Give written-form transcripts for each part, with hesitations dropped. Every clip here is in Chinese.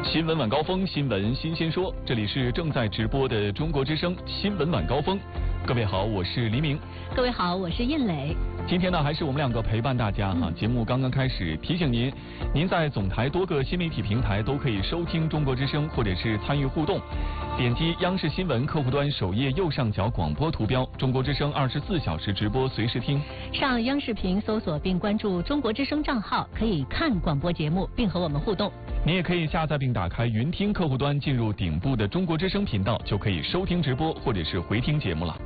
新闻晚高峰，新闻新鲜说，这里是正在直播的中国之声新闻晚高峰。各位好，我是黎明。 各位好，我是燕磊。 今天呢，还是我们两个陪伴大家哈。节目刚刚开始，提醒您在总台多个新媒体平台都可以收听中国之声，或者是参与互动。点击央视新闻客户端首页右上角广播图标，中国之声24小时直播随时听。 上央视频搜索并关注中国之声账号，可以看广播节目并和我们互动。 你也可以下载并打开云听客户端，进入顶部的中国之声频道，就可以收听直播或者是回听节目了。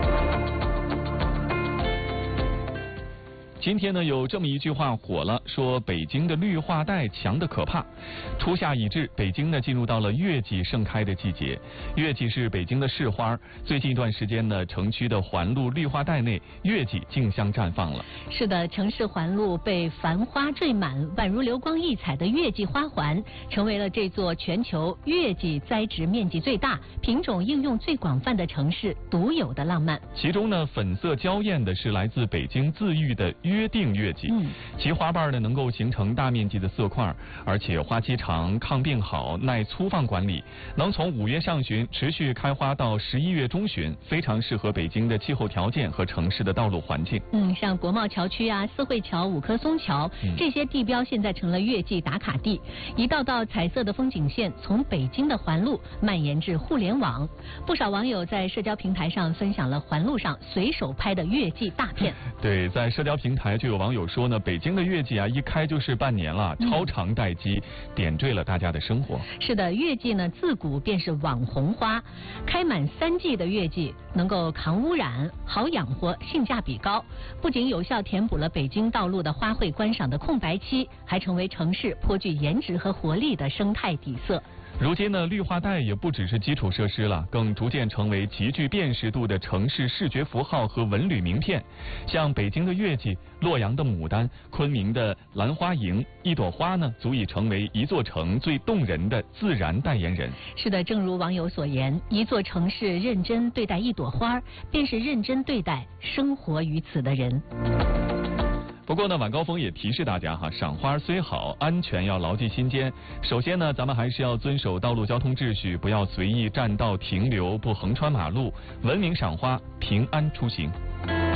今天呢，有这么一句话火了，说北京的绿化带强得可怕。初夏已至，北京呢进入到了月季盛开的季节。月季是北京的市花，最近一段时间呢，城区的环路绿化带内月季竞相绽放了。 是的，城市环路被繁花缀满，宛如流光溢彩的月季花环，成为了这座全球月季栽植面积最大、品种应用最广泛的城市独有的浪漫。 其中呢，粉色娇艳的是来自北京自育的约定月季，其花瓣呢能够形成大面积的色块，而且花期长、抗病好、耐粗放管理，能从5月上旬持续开花到11月中旬，非常适合北京的气候条件和城市的道路环境。 像国贸桥区啊、四惠桥、五棵松桥这些地标现在成了月季打卡地，一道道彩色的风景线从北京的环路蔓延至互联网。不少网友在社交平台上分享了环路上随手拍的月季大片。 对，在社交平台就有网友说呢，北京的月季啊，一开就是半年了，超长待机，点缀了大家的生活。 是的，月季呢自古便是网红花，开满3季的月季能够抗污染、好养活、性价比高，不仅有效填补了北京道路的花卉观赏的空白期，还成为城市颇具颜值和活力的生态底色。 如今呢，绿化带也不只是基础设施了，更逐渐成为极具辨识度的城市视觉符号和文旅名片。像北京的月季、洛阳的牡丹、昆明的兰花楹，一朵花呢，足以成为一座城最动人的自然代言人。 是的，正如网友所言，一座城市认真对待一朵花，便是认真对待生活于此的人。 不过呢，晚高峰也提示大家哈，赏花虽好，安全要牢记心间。首先呢，咱们还是要遵守道路交通秩序，不要随意占道停留，不横穿马路，文明赏花，平安出行。